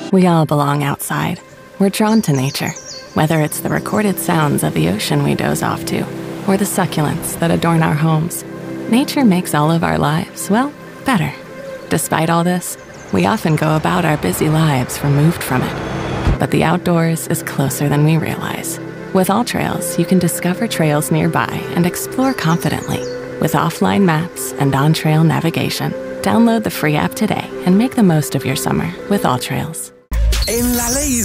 We all belong outside. We're drawn to nature, whether it's the recorded sounds of the ocean we doze off to, or the succulents that adorn our homes. Nature makes all of our lives, well, better. Despite all this, we often go about our busy lives removed from it. But the outdoors is closer than we realize. With AllTrails, you can discover trails nearby and explore confidently. With offline maps and on-trail navigation, download the free app today and make the most of your summer with AllTrails. En la ley